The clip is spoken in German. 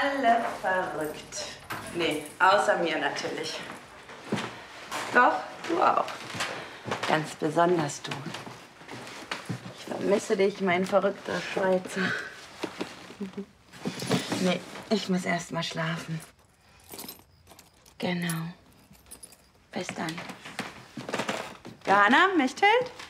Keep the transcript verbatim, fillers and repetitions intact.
alle verrückt. Nee, außer mir natürlich. Doch, du auch. Ganz besonders du. Ich vermisse dich, mein verrückter Schweizer. Nee, ich muss erst mal schlafen. Genau. Bis dann. Johanna, Mechthild?